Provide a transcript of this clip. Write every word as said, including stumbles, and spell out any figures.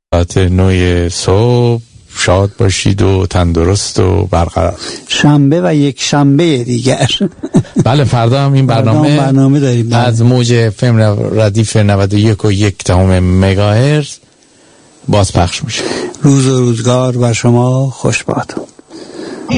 ساعت نه صبح شاد باشید و تندرست و برقرار. شنبه و یک شنبه دیگر بله فردا هم این برنامه, برنامه داریم از موج فم ردیف نود و یک و یک دهم مگاهرتز باز پخش میشه. روز و روزگار بر شما خوش باد.